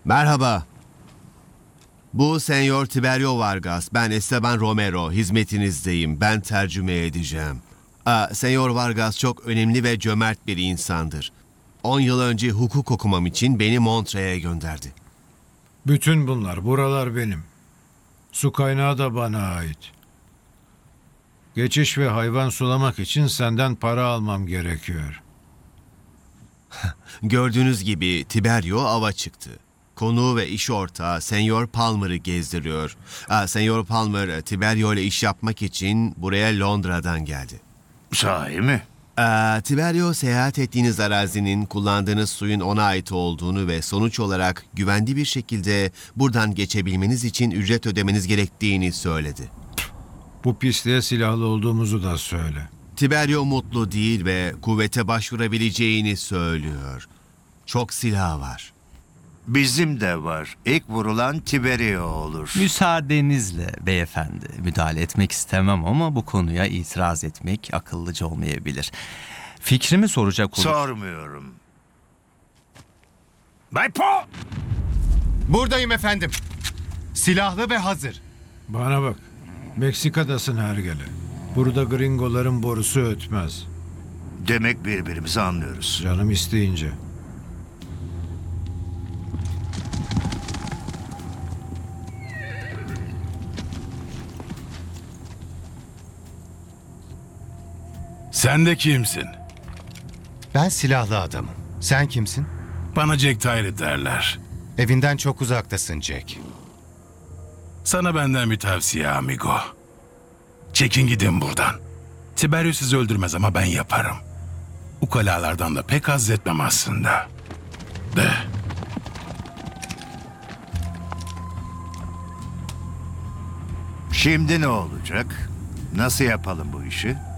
Merhaba. Bu Senyor Tiberio Vargas. Ben Esteban Romero. Hizmetinizdeyim. Ben tercüme edeceğim. Senyor Vargas çok önemli ve cömert bir insandır. 10 yıl önce hukuk okumam için beni Montre'ye gönderdi. Bütün buralar benim. Su kaynağı da bana ait. Geçiş ve hayvan sulamak için senden para almam gerekiyor. Gördüğünüz gibi Tiberio ava çıktı. Konuğu ve iş ortağı Senyor Palmer'ı gezdiriyor. Senyor Palmer, Tiberio ile iş yapmak için buraya Londra'dan geldi. Sahi mi? Tiberio, seyahat ettiğiniz arazinin kullandığınız suyun ona ait olduğunu ve sonuç olarak güvenli bir şekilde buradan geçebilmeniz için ücret ödemeniz gerektiğini söyledi. Bu pisliğe silahlı olduğumuzu da söyle. Tiberio mutlu değil ve kuvvete başvurabileceğini söylüyor. Çok silah var. Bizim de var. İlk vurulan Tiberio olur. Müsaadenizle beyefendi, müdahale etmek istemem ama bu konuya itiraz etmek akıllıca olmayabilir. Fikrimi soracak olur. Sormuyorum. Bay Po! Buradayım efendim. Silahlı ve hazır. Bana bak. Meksika'dasın hergele. Burada gringoların borusu ötmez. Demek birbirimizi anlıyoruz. Canım isteyince. Sen de kimsin? Ben silahlı adamım. Sen kimsin? Bana Jack Tyree derler. Evinden çok uzaktasın Jack. Sana benden bir tavsiye amigo. Çekin gidin buradan. Tiberio sizi öldürmez ama ben yaparım. Ukalalardan da pek haz etmem aslında. De. Şimdi ne olacak? Nasıl yapalım bu işi?